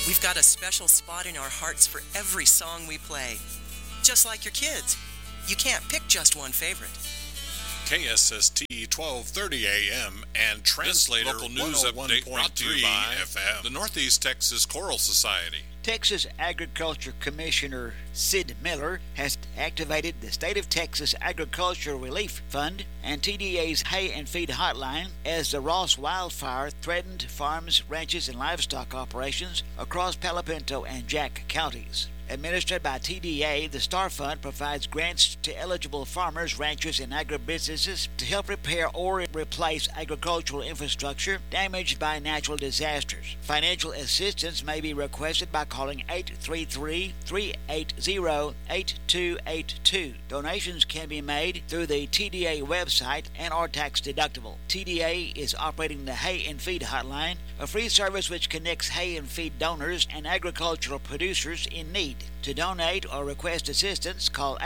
We've got a special spot in our hearts for every song we play. Just like your kids, you can't pick just one favorite. KSST 1230 AM and Translator local news update brought to you by FM, the Northeast Texas Choral Society. Texas Agriculture Commissioner Sid Miller has activated the State of Texas Agriculture Relief Fund and TDA's Hay and Feed Hotline as the Ross wildfire threatened farms, ranches, and livestock operations across Palo Pinto and Jack counties. Administered by TDA, the Star Fund provides grants to eligible farmers, ranchers, and agribusinesses to help repair or replace agricultural infrastructure damaged by natural disasters. Financial assistance may be requested by calling 833-380-8282. Donations can be made through the TDA website and are tax deductible. TDA is operating the Hay and Feed Hotline, a free service which connects hay and feed donors and agricultural producers in need. To donate or request assistance, call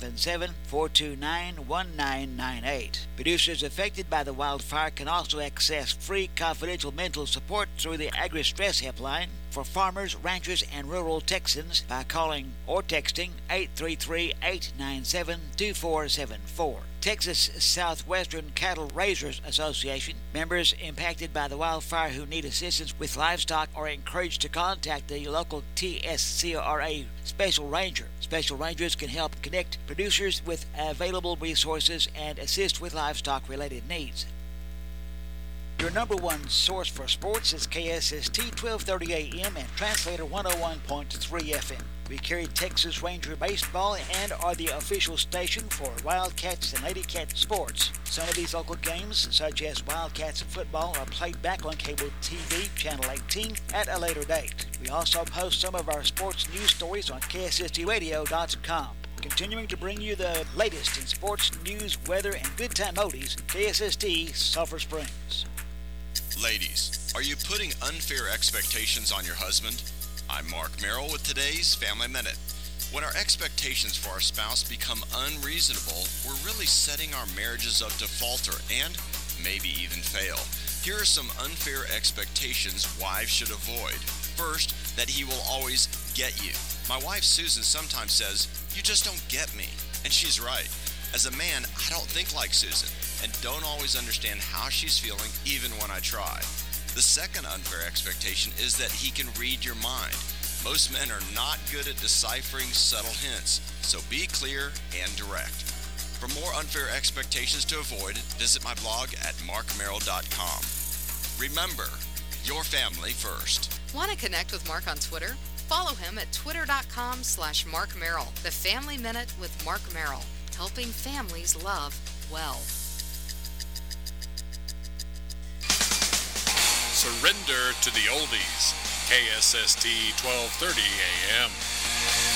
877-429-1998. Producers affected by the wildfire can also access free confidential mental support through the Agri-Stress Helpline for farmers, ranchers, and rural Texans by calling or texting 833-897-2474. Texas Southwestern Cattle Raisers Association. Members impacted by the wildfire who need assistance with livestock are encouraged to contact the local TSCRA Special Ranger. Special Rangers can help connect producers with available resources and assist with livestock-related needs. Your number one source for sports is KSST 1230 AM and Translator 101.3 FM. We carry Texas Ranger baseball and are the official station for Wildcats and Lady Cats sports. Some of these local games, such as Wildcats football, are played back on cable TV, Channel 18, at a later date. We also post some of our sports news stories on KSSTradio.com. Continuing to bring you the latest in sports, news, weather, and good time oldies, KSST Sulphur Springs. Ladies, are you putting unfair expectations on your husband? I'm Mark Merrill with today's Family Minute. When our expectations for our spouse become unreasonable, we're really setting our marriages up to falter and maybe even fail. Here are some unfair expectations wives should avoid. First, that he will always get you. My wife Susan sometimes says, "You just don't get me." And she's right. As a man, I don't think like Susan and don't always understand how she's feeling even when I try. The second unfair expectation is that he can read your mind. Most men are not good at deciphering subtle hints, so be clear and direct. For more unfair expectations to avoid, visit my blog at markmerrill.com. Remember, your family first. Want to connect with Mark on Twitter? Follow him at twitter.com/MarkMerrill. The Family Minute with Mark Merrill, helping families love well. Surrender to the oldies. KSST 1230 AM.